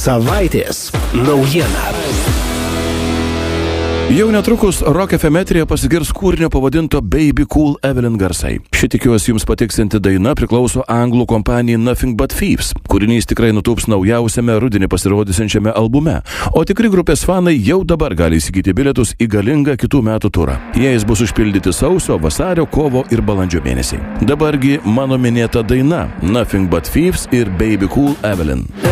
Savaitės naujiena. Jau netrukus Rock FM eteryje pasigirs kūrinio pavadinto Baby Cool Evelyn garsai. Ši tikiuosi jums patiksinti daina priklauso anglų kompanijai Nothing But Thieves. Kūrinys tikrai nutūps naujausiame rudenį pasirodysiančiame albume, o tikri grupės fanai jau dabar gali įsigyti bilietus į galingą kitų metų turą. Jais bus užpildyti sausio, vasario, kovo ir balandžio mėnesiai. Dabargi mano minėta daina Nothing But Thieves ir Baby Cool Evelyn.